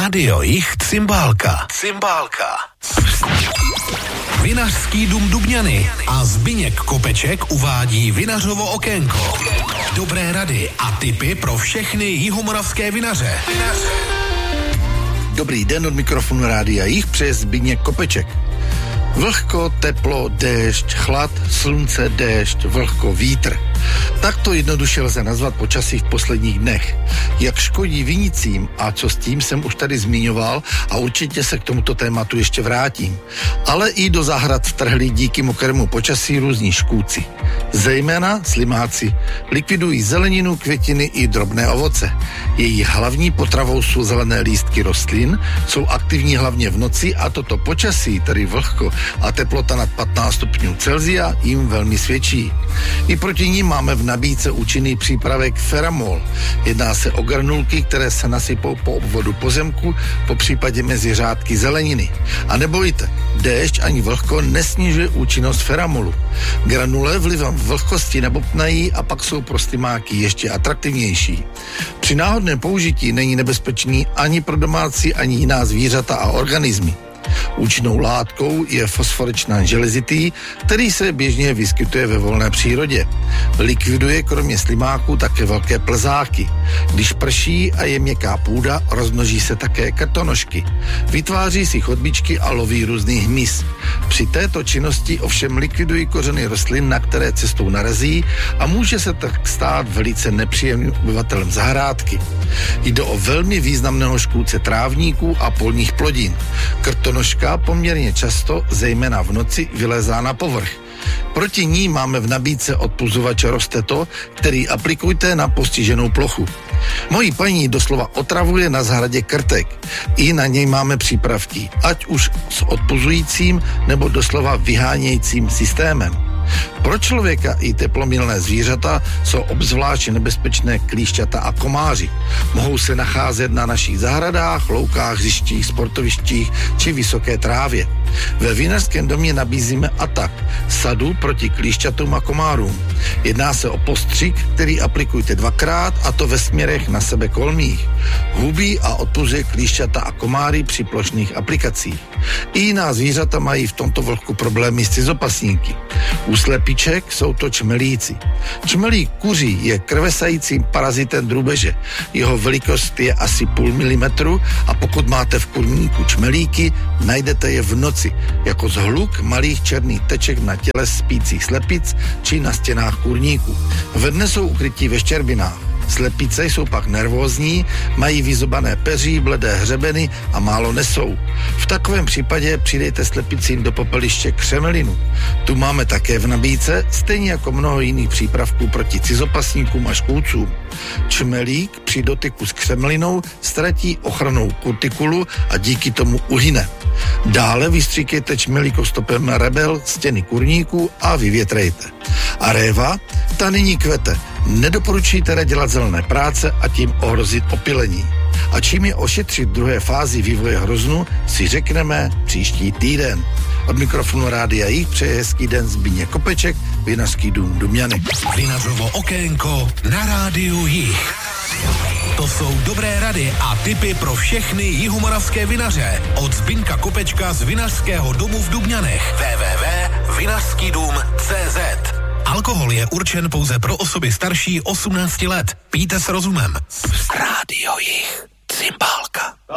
Rádio Jich Cymbálka. Vinařský dům Dubňany a Zbyněk Kopeček uvádí Vinařovo okénko. Dobré rady a tipy pro všechny jihomoravské vinaře. Dobrý den, od mikrofonu Rádia Jich přeje Zbyněk Kopeček. Vlhko, teplo, déšť, chlad, slunce, déšť, vlhko, vítr. Tak to jednoduše lze nazvat počasí v posledních dnech. Jak škodí vinicím a co s tím jsem už tady zmiňoval a určitě se k tomuto tématu ještě vrátím. Ale i do zahrad vtrhli díky mokrému počasí různí škůdci. Zejména slimáci likvidují zeleninu, květiny i drobné ovoce. Její hlavní potravou jsou zelené lístky rostlin, jsou aktivní hlavně v noci a toto počasí, tedy vlhko a teplota nad 15 stupňů Celsia, jim velmi svědčí. I proti ním máme v nabídce účinný přípravek Feramol. Jedná se o granulky, které se nasypou po obvodu pozemku, po případě mezi řádky zeleniny. A nebojte, déšť ani vlhko nesnižuje účinnost Feramolu. Granule vlivem vlhkosti nebobtnají a pak jsou pro slimáky ještě atraktivnější. Při náhodném použití není nebezpečný ani pro domácí, ani jiná zvířata a organismy. Účinnou látkou je fosforečnán železitý, který se běžně vyskytuje ve volné přírodě. Likviduje kromě slimáků také velké plzáky. Když prší a je měkká půda, rozmnoží se také krtonožky. Vytváří si chodbičky a loví různý hmyz. Při této činnosti ovšem likvidují kořeny rostlin, na které cestou narazí, a může se tak stát velice nepříjemným obyvatelem zahrádky. Jde o velmi významného škůdce trávníků a polních plodin. Krtonožka poměrně často, zejména v noci, vylezá na povrch. Proti ní máme v nabídce odpuzovač Rosteto, který aplikujte na postiženou plochu. Mojí paní doslova otravuje na zahradě krtek. I na něj máme přípravky, ať už s odpuzujícím nebo doslova vyhánějícím systémem. Pro člověka i teplomilné zvířata jsou obzvláště nebezpečné klíšťata a komáři. Mohou se nacházet na našich zahradách, loukách, hřištích, sportovištích či vysoké trávě. Ve vinařském domě nabízíme atak, sadu proti klíšťatům a komárům. Jedná se o postřik, který aplikujte 2krát, a to ve směrech na sebe kolmých. Hubí a odpuzuje klíšťata a komáry při plošných aplikacích. I jiná zvířata mají v tomto vlhku problémy s cizopasníky. U slepiček jsou to čmelíci. Čmelík kuří je krvesajícím parazitem drůbeže. Jeho velikost je asi 0,5 milimetru a pokud máte v kurníku čmelíky, najdete je v noci, jako zhluk malých černých teček na těle spících slepic či na stěnách kurníku. Ve dne jsou ukrytí ve štěrbinách. Slepice jsou pak nervózní, mají vyzobané peří, bledé hřebeny a málo nesou. V takovém případě přidejte slepicím do popeliště křemelinu. Tu máme také v nabídce, stejně jako mnoho jiných přípravků proti cizopasníkům a škůdcům. Čmelík při dotyku s křemelinou ztratí ochrannou kutikulu a díky tomu uhyne. Dále vystříkejte čmelíkostopem rebel stěny kurníků a vyvětrejte. A réva, ta nyní kvete. Nedoporučujte dělat zelené práce a tím ohrozit opylení. A čím je ošetřit druhé fázi vývoje hroznu, si řekneme příští týden. Od mikrofonu Rádia Jich přeje hezký den Zbyněk Kopeček, Vinařský dům Dubňany. Vinařovo okénko na Rádiu Jich. To jsou dobré rady a tipy pro všechny jihomoravské vinaře. Od Zbyňka Kopečka z Vinařského domu v Dubňanech. www.vinařskydům.cz. Alkohol je určen pouze pro osoby starší 18 let. Pijte s rozumem. Rádio Jich Cymbálka.